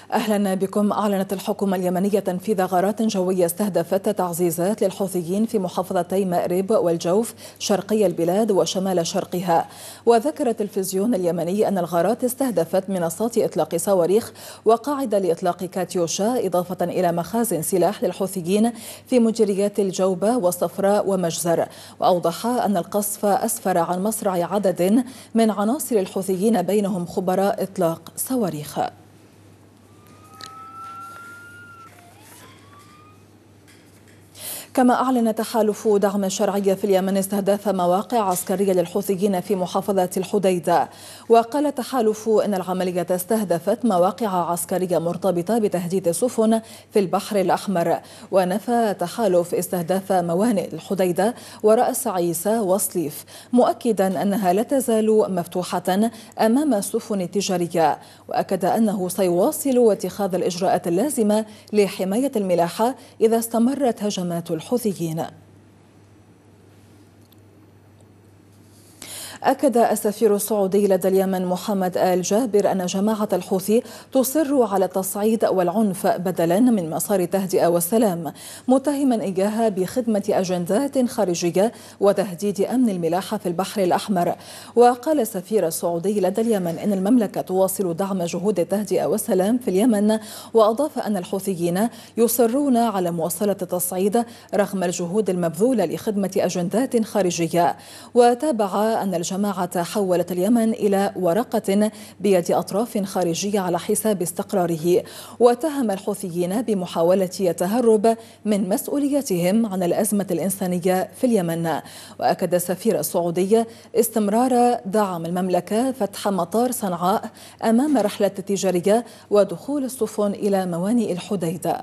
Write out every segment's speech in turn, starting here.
أهلا بكم. أعلنت الحكومة اليمنية تنفيذ غارات جوية استهدفت تعزيزات للحوثيين في محافظتي مأرب والجوف شرقي البلاد وشمال شرقها. وذكر التلفزيون اليمني أن الغارات استهدفت منصات إطلاق صواريخ وقاعدة لإطلاق كاتيوشا، إضافة إلى مخازن سلاح للحوثيين في مجريات الجوبة والصفراء ومجزر. وأوضح أن القصف أسفر عن مصرع عدد من عناصر الحوثيين بينهم خبراء إطلاق صواريخ. كما أعلن تحالف دعم الشرعية في اليمن استهداف مواقع عسكرية للحوثيين في محافظة الحديدة. وقال التحالف إن العملية استهدفت مواقع عسكرية مرتبطة بتهديد السفن في البحر الأحمر. ونفى التحالف استهداف موانئ الحديدة ورأس عيسى وصليف، مؤكدا أنها لا تزال مفتوحة أمام السفن التجارية. وأكد أنه سيواصل اتخاذ الإجراءات اللازمة لحماية الملاحة إذا استمرت هجمات الحوثيين. أكد السفير السعودي لدى اليمن محمد آل جابر أن جماعة الحوثي تصر على التصعيد والعنف بدلا من مسار التهدئة والسلام، متهما إياها بخدمة أجندات خارجية وتهديد أمن الملاحة في البحر الأحمر. وقال السفير السعودي لدى اليمن إن المملكة تواصل دعم جهود التهدئة والسلام في اليمن، وأضاف أن الحوثيين يصرون على مواصلة التصعيد رغم الجهود المبذولة لخدمة أجندات خارجية. وتابع أن الجماعة حولت اليمن إلى ورقة بيد أطراف خارجية على حساب استقراره، واتهم الحوثيين بمحاولة التهرب من مسؤوليتهم عن الأزمة الإنسانية في اليمن. وأكد السفير السعودي استمرار دعم المملكة فتح مطار صنعاء أمام رحلة التجارية ودخول السفن إلى موانئ الحديدة.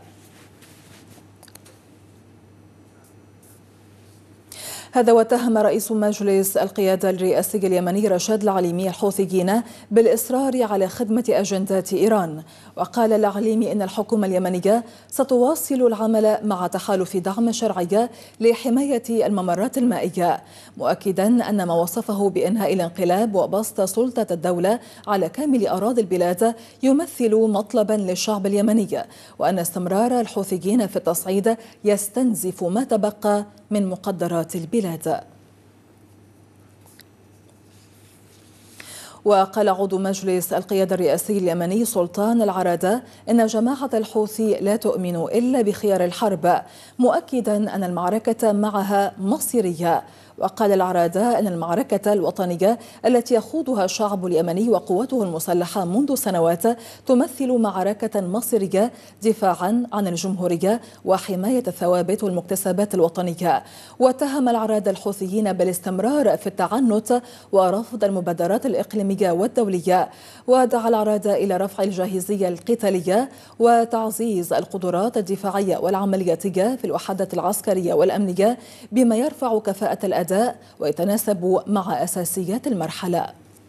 هذا واتهم رئيس مجلس القيادة الرئاسي اليمني رشاد العليمي الحوثيين بالإصرار على خدمة أجندات إيران. وقال العليمي إن الحكومة اليمنية ستواصل العمل مع تحالف دعم الشرعية لحماية الممرات المائية، مؤكدا أن ما وصفه بإنهاء الانقلاب وبسط سلطة الدولة على كامل أراضي البلاد يمثل مطلبا للشعب اليمني، وأن استمرار الحوثيين في التصعيد يستنزف ما تبقى من مقدرات البلاد. وقال عضو مجلس القيادة الرئاسي اليمني سلطان العرادة إن جماعة الحوثي لا تؤمن إلا بخيار الحرب، مؤكدا أن المعركة معها مصيرية. وقال العرادة أن المعركة الوطنية التي يخوضها الشعب اليمني وقوته المسلحة منذ سنوات تمثل معركة مصيرية دفاعا عن الجمهورية وحماية الثوابت والمكتسبات الوطنية. واتهم العرادة الحوثيين بالاستمرار في التعنت ورفض المبادرات الإقليمية والدولية. ودعا العرادة إلى رفع الجاهزية القتالية وتعزيز القدرات الدفاعية والعملياتية في الوحدات العسكرية والأمنية بما يرفع كفاءة الأداء ويتناسب مع أساسيات المرحلة.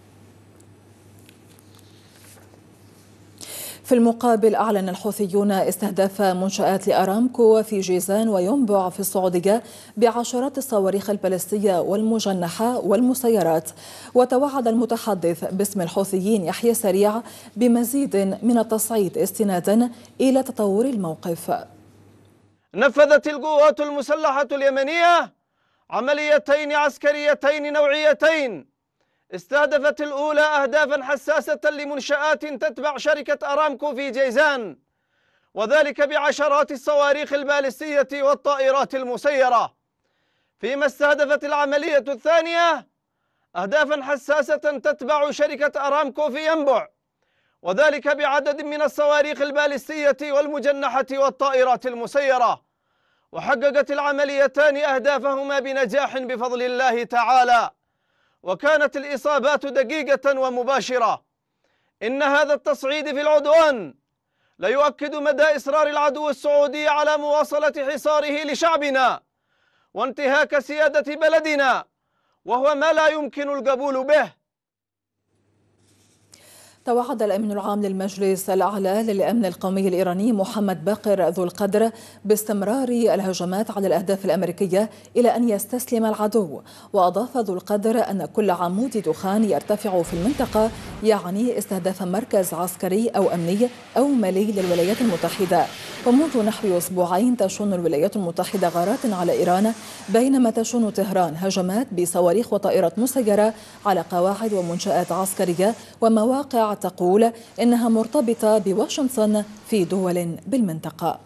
في المقابل أعلن الحوثيون استهداف منشآت لأرامكو في جيزان وينبع في السعودية بعشرات الصواريخ البالستية والمجنحة والمسيرات. وتوعد المتحدث باسم الحوثيين يحيى سريع بمزيد من التصعيد استنادا إلى تطور الموقف. نفذت القوات المسلحة اليمنية عمليتين عسكريتين نوعيتين، استهدفت الأولى أهدافا حساسة لمنشآت تتبع شركة أرامكو في جيزان، وذلك بعشرات الصواريخ البالستية والطائرات المسيرة. فيما استهدفت العملية الثانية أهدافا حساسة تتبع شركة أرامكو في ينبع، وذلك بعدد من الصواريخ البالستية والمجنحة والطائرات المسيرة. وحققت العمليتان أهدافهما بنجاح بفضل الله تعالى، وكانت الإصابات دقيقة ومباشرة. إن هذا التصعيد في العدوان ليؤكد مدى إصرار العدو السعودي على مواصلة حصاره لشعبنا وانتهاك سيادة بلدنا، وهو ما لا يمكن القبول به. توعد الأمين العام للمجلس الأعلى للأمن القومي الإيراني محمد باقر ذو القدر باستمرار الهجمات على الأهداف الأمريكية إلى أن يستسلم العدو. وأضاف ذو القدر أن كل عمود دخان يرتفع في المنطقة يعني استهداف مركز عسكري أو أمني أو مالي للولايات المتحدة. ومنذ نحو أسبوعين تشن الولايات المتحدة غارات على إيران، بينما تشن طهران هجمات بصواريخ وطائرات مسيرة على قواعد ومنشآت عسكرية ومواقع تقول إنها مرتبطة بواشنطن في دول بالمنطقة.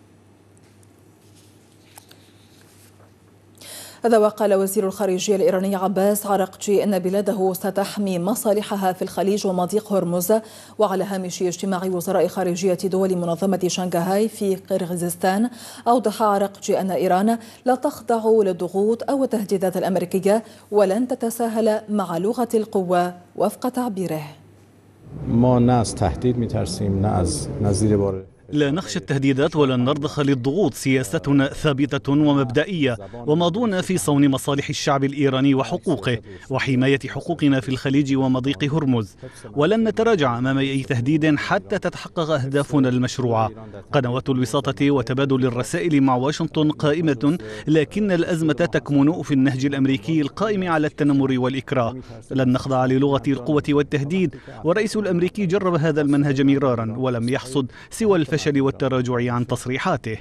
هذا وقال وزير الخارجية الإيراني عباس عراقجي إن بلاده ستحمي مصالحها في الخليج ومضيق هرمز. وعلى هامش اجتماع وزراء خارجية دول منظمة شنغهاي في قرغيزستان، أوضح عراقجي أن إيران لا تخضع للضغوط أو التهديدات الأمريكية ولن تتساهل مع لغة القوة وفق تعبيره. لا نخشى التهديدات ولن نرضخ للضغوط، سياستنا ثابتة ومبدئية وماضون في صون مصالح الشعب الإيراني وحقوقه وحماية حقوقنا في الخليج ومضيق هرمز، ولن نتراجع أمام أي تهديد حتى تتحقق أهدافنا المشروعة. قنوات الوساطة وتبادل الرسائل مع واشنطن قائمة، لكن الأزمة تكمن في النهج الأمريكي القائم على التنمر والإكراه. لن نخضع للغة القوة والتهديد، والرئيس الأمريكي جرب هذا المنهج مرارا ولم يحصد سوى الفشل والتراجع عن تصريحاته.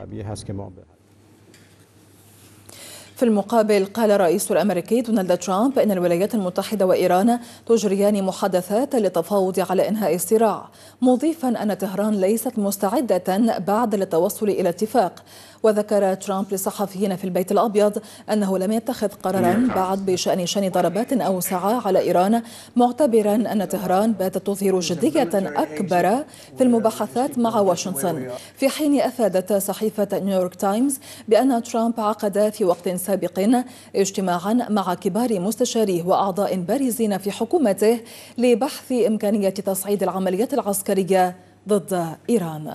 في المقابل قال الرئيس الأمريكي دونالد ترامب إن الولايات المتحدة وإيران تجريان محادثات للتفاوض على إنهاء الصراع، مضيفا أن طهران ليست مستعدة بعد للتوصل إلى اتفاق. وذكر ترامب للصحفيين في البيت الأبيض أنه لم يتخذ قرارا بعد بشأن شن ضربات أوسع على إيران، معتبرا أن طهران باتت تظهر جدية أكبر في المباحثات مع واشنطن. في حين أفادت صحيفة نيويورك تايمز بأن ترامب عقد في وقت سابق اجتماعا مع كبار مستشاريه وأعضاء بارزين في حكومته لبحث إمكانية تصعيد العمليات العسكرية ضد إيران.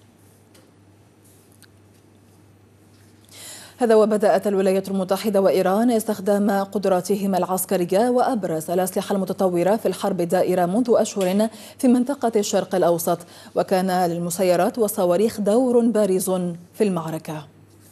هذا وبدأت الولايات المتحدة وإيران استخدام قدراتهما العسكرية وأبرز الأسلحة المتطورة في الحرب الدائرة منذ أشهر في منطقة الشرق الأوسط، وكان للمسيرات والصواريخ دور بارز في المعركة.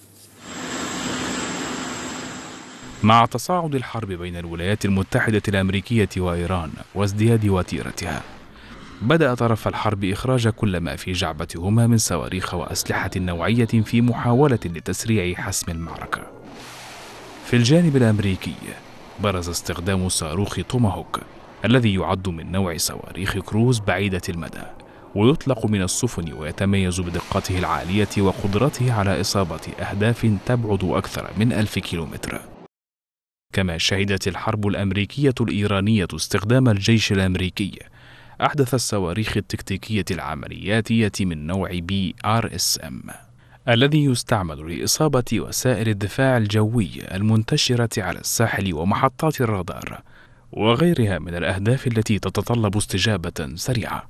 مع تصاعد الحرب بين الولايات المتحدة الأمريكية وإيران وازدياد وتيرتها، بدأ طرف الحرب إخراج كل ما في جعبتهما من صواريخ وأسلحة نوعية في محاولة لتسريع حسم المعركة. في الجانب الأمريكي برز استخدام صاروخ توماهوك الذي يعد من نوع صواريخ كروز بعيدة المدى، ويطلق من السفن ويتميز بدقته العالية وقدرته على إصابة أهداف تبعد أكثر من 1000 كيلومتر. كما شهدت الحرب الأمريكية الإيرانية استخدام الجيش الأمريكي أحدث الصواريخ التكتيكية العملياتية من نوع BRSM الذي يستعمل لإصابة وسائل الدفاع الجوي المنتشرة على الساحل ومحطات الرادار وغيرها من الأهداف التي تتطلب استجابة سريعة.